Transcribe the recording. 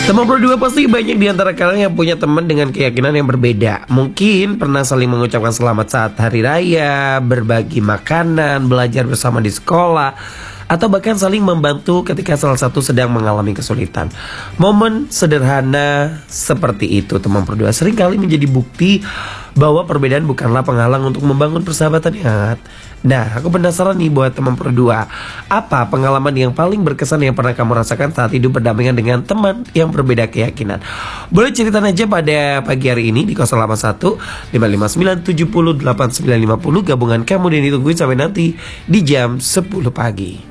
Teman berdua pasti banyak di antara kalian yang punya teman dengan keyakinan yang berbeda. Mungkin pernah saling mengucapkan selamat saat hari raya, berbagi makanan, belajar bersama di sekolah, atau bahkan saling membantu ketika salah satu sedang mengalami kesulitan. Momen sederhana seperti itu teman berdua seringkali menjadi bukti bahwa perbedaan bukanlah penghalang untuk membangun persahabatan yang hangat. Nah, aku penasaran nih buat teman berdua, apa pengalaman yang paling berkesan yang pernah kamu rasakan saat hidup berdampingan dengan teman yang berbeda keyakinan? Boleh cerita aja pada pagi hari ini di 081 559 70 8950. Gabungan kamu dan ditungguin sampai nanti di jam 10 pagi.